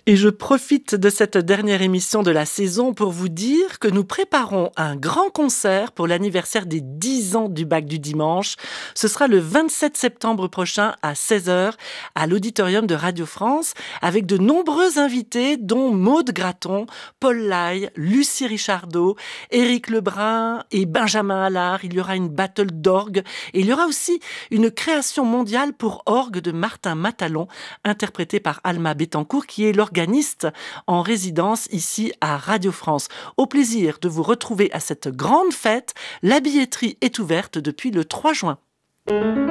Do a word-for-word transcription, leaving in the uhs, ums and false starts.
Et je profite de cette dernière émission de la saison pour vous dire que nous préparons un grand concert pour l'anniversaire des dix ans du bac du dimanche. Ce sera le vingt-sept septembre prochain à seize heures à l'auditorium de Radio France avec de nombreux invités dont Maude Graton, Paul Laye, Lucie Richardot, Éric Lebrun et Benjamin Allard. Il y aura une battle d'orgue et il y aura aussi une création mondiale pour orgue de Martin Matalon interprétée par Alma Bettencourt qui est l'organiste en résidence ici à Radio France. Au plaisir de vous retrouver à cette grande fête. La billetterie est ouverte depuis le trois juin.